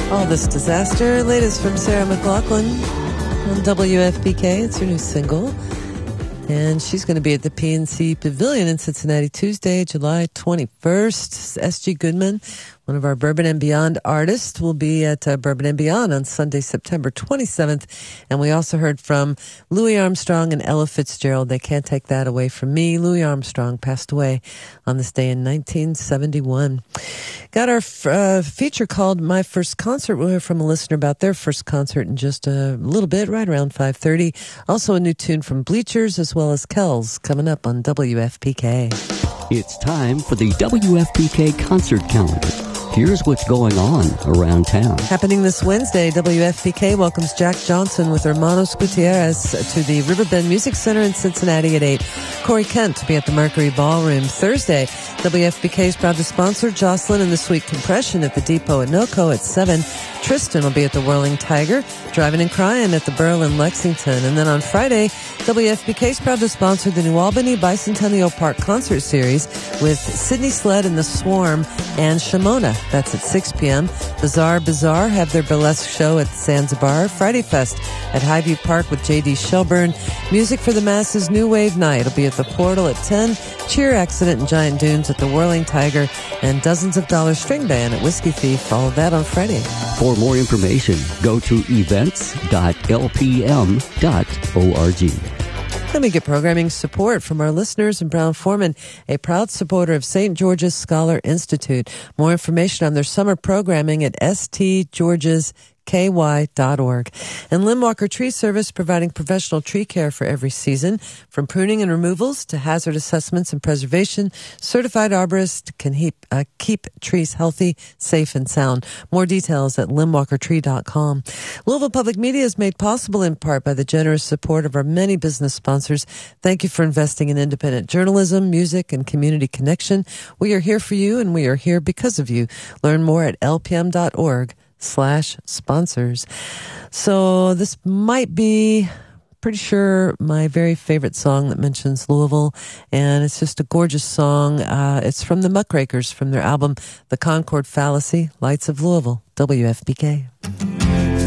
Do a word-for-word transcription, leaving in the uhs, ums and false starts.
All This Disaster, latest from Sarah McLachlan on W F P K. It's her new single. And she's going to be at the P N C Pavilion in Cincinnati Tuesday, July twenty-first. S G Goodman, one of our Bourbon and Beyond artists, will be at uh, Bourbon and Beyond on Sunday, September twenty-seventh. And we also heard from Louis Armstrong and Ella Fitzgerald. They can't take that away from me. Louis Armstrong passed away on this day in nineteen seventy-one. Got our uh, feature called My First Concert. We'll hear from a listener about their first concert in just a little bit, right around five thirty. Also a new tune from Bleachers as well as Kells coming up on W F P K. It's time for the W F P K concert calendar. Here's what's going on around town. Happening this Wednesday, W F P K welcomes Jack Johnson with Hermanos Gutierrez to the Riverbend Music Center in Cincinnati at eight. Corey Kent to be at the Mercury Ballroom. Thursday, W F P K is proud to sponsor Jocelyn and the Sweet Compression at the Depot at NoCo at seven. Tristan will be at the Whirling Tiger, Driving and Crying at the Burl in Lexington. And then on Friday, W F P K is proud to sponsor the New Albany Bicentennial Park Concert Series with Sydney Sled and the Swarm and Shimona. That's at six p.m. Bizarre Bazaar have their burlesque show at Zanzibar. Friday Fest at Highview Park with J D Shelburne. Music for the Masses New Wave Night will be at the Portal at ten. Cheer Accident and Giant Dunes at the Whirling Tiger. And Dozens of Dollars String Band at Whiskey Thief. All of that on Friday. For more information, go to events dot l p m dot org. Let me get programming support from our listeners in Brown-Forman, a proud supporter of Saint George's Scholar Institute. More information on their summer programming at s t georges k y dot org. And Limwalker Tree Service, providing professional tree care for every season. From pruning and removals to hazard assessments and preservation, certified arborists can keep, uh, keep trees healthy, safe, and sound. More details at limwalker tree dot com. Louisville Public Media is made possible in part by the generous support of our many business sponsors. Thank you for investing in independent journalism, music, and community connection. We are here for you, and we are here because of you. Learn more at l p m dot org. slash sponsors. So this might be, pretty sure, my very favorite song that mentions Louisville, and it's just a gorgeous song. Uh, it's from the Muckrakers from their album The Concord Fallacy, Lights of Louisville, W F P K.